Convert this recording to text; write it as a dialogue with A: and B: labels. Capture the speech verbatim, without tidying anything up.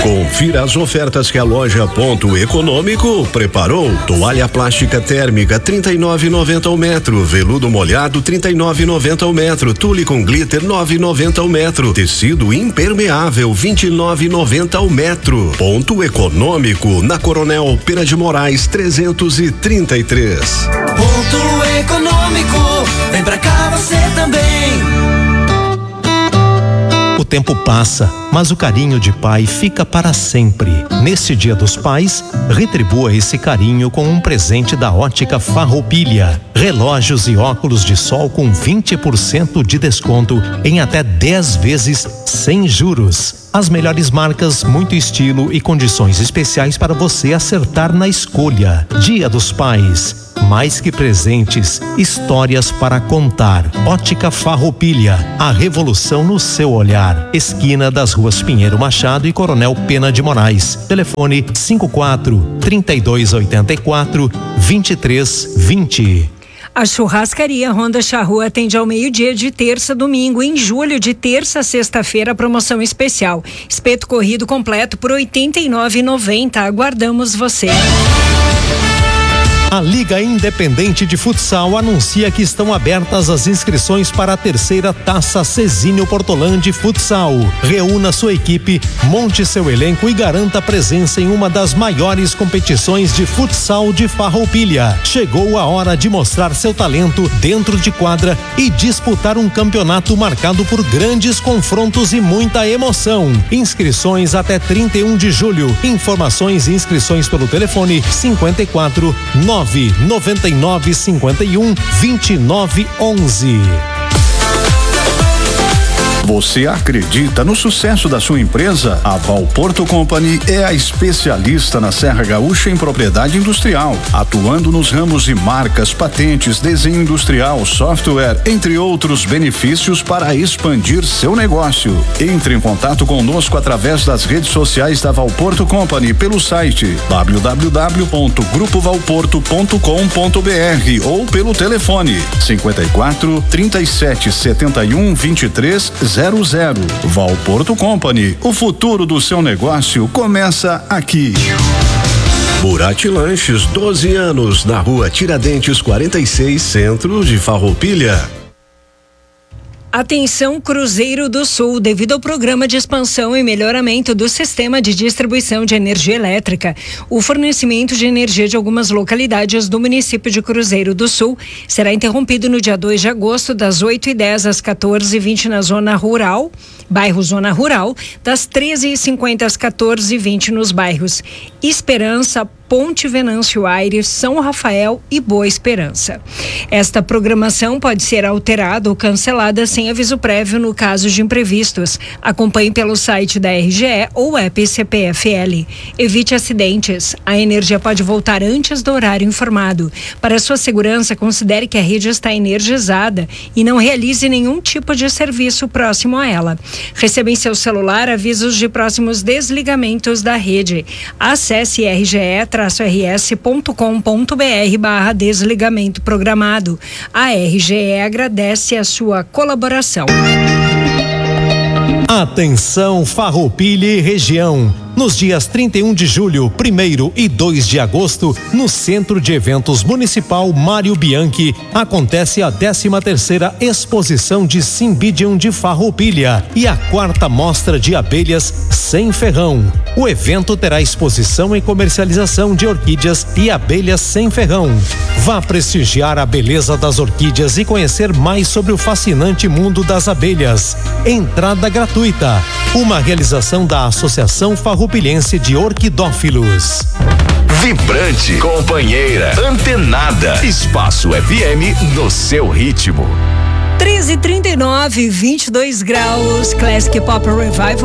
A: Confira as ofertas que a loja Ponto Econômico preparou. Toalha plástica térmica trinta e nove e noventa o metro, veludo molhado trinta e nove e noventa o metro, tule com glitter nove e noventa o metro, tecido impermeável vinte e nove e noventa o metro. Ponto Econômico na Coronel Pena de Moraes trezentos e trinta e três.
B: Ponto Econômico, vem pra cá você também.
C: O tempo passa, mas o carinho de pai fica para sempre. Neste Dia dos Pais, retribua esse carinho com um presente da Ótica Farroupilha. Relógios e óculos de sol com vinte por cento de desconto em até dez vezes sem juros. As melhores marcas, muito estilo e condições especiais para você acertar na escolha. Dia dos Pais. Mais que presentes, histórias para contar. Ótica Farroupilha, a revolução no seu olhar. Esquina das ruas Pinheiro Machado e Coronel Pena de Moraes. Telefone cinco quatro, trinta e dois oitenta e quatro, vinte e três vinte.
D: A churrascaria Ronda Charrua atende ao meio-dia de terça a domingo. Em julho, de terça a sexta-feira, promoção especial. Espeto corrido completo por oitenta e nove reais e noventa centavos. Aguardamos você.
C: A Liga Independente de Futsal anuncia que estão abertas as inscrições para a terceira Taça Cezinho Portolândia Futsal. Reúna sua equipe, monte seu elenco e garanta presença em uma das maiores competições de futsal de Farroupilha. Chegou a hora de mostrar seu talento dentro de quadra e disputar um campeonato marcado por grandes confrontos e muita emoção. Inscrições até trinta e um de julho. Informações e inscrições pelo telefone cinquenta e quatro, nove noventa e nove, cinquenta e um, vinte e nove, onze.
E: Você acredita no sucesso da sua empresa? A Valporto Company é a especialista na Serra Gaúcha em propriedade industrial, atuando nos ramos de marcas, patentes, desenho industrial, software, entre outros benefícios para expandir seu negócio. Entre em contato conosco através das redes sociais da Valporto Company pelo site w w w ponto grupo valporto ponto com ponto b r ou pelo telefone cinquenta e quatro, trinta e sete, setenta e um, vinte e três zero zero. Valporto Company, o futuro do seu negócio começa aqui.
A: Burati Lanches, doze anos, na rua Tiradentes quarenta e seis, centro de Farroupilha.
D: Atenção Cruzeiro do Sul, devido ao programa de expansão e melhoramento do sistema de distribuição de energia elétrica, o fornecimento de energia de algumas localidades do município de Cruzeiro do Sul será interrompido no dia dois de agosto, das oito e dez às quatorze e vinte na zona rural, bairro Zona Rural, das treze e cinquenta às quatorze e vinte nos bairros Esperança, Ponte Venâncio Aires, São Rafael e Boa Esperança. Esta programação pode ser alterada ou cancelada sem aviso prévio no caso de imprevistos. Acompanhe pelo site da R G E ou app C P F L. Evite acidentes. A energia pode voltar antes do horário informado. Para sua segurança, considere que a rede está energizada e não realize nenhum tipo de serviço próximo a ela. Receba em seu celular avisos de próximos desligamentos da rede. Acesse r g e traço r s ponto com ponto b r barra desligamento programado. A R G E agradece a sua colaboração.
C: Atenção Farroupilha e região. Nos dias trinta e um de julho, primeiro e dois de agosto, no Centro de Eventos Municipal Mário Bianchi, acontece a décima terceira Exposição de Cymbidium de Farroupilha e a quarta Mostra de Abelhas Sem Ferrão. O evento terá exposição e comercialização de orquídeas e abelhas sem ferrão. Vá prestigiar a beleza das orquídeas e conhecer mais sobre o fascinante mundo das abelhas. Entrada gratuita. Uma realização da Associação Farroupilhense de Orquidófilos.
F: Vibrante, companheira, antenada. Espaço F M no seu ritmo.
D: treze e trinta e nove, vinte e dois graus, Classic Pop Revival.